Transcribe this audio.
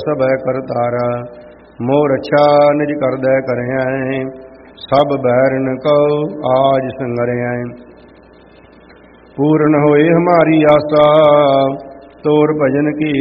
ਸਭੈ ਕਰਤਾਰਾ। ਮੋਹ ਰਛਾ ਨਿਜ ਕਰਦੈ ਕਰਿਐ, ਸਭ ਬੈਰਨ ਕਉ ਆਜ ਸੰਗਰਿਐ। ਪੂਰਨ ਹੋਏ ਹਮਾਰੀ ਆਸਾ, ਤੋਰ ਭਜਨ ਕੀ